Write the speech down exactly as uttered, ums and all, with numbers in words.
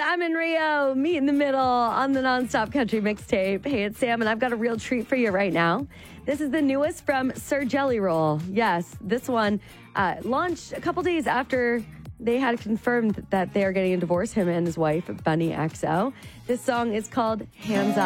Sam and Rio meet in the middle on the Nonstop Country Mixtape. Hey, it's Sam, and I've got a real treat for you right now. This is the newest from Sir Jelly Roll. Yes, this one uh, launched a couple days after they had confirmed that they are getting a divorce, him and his wife, Bunny X O. This song is called Hands Up.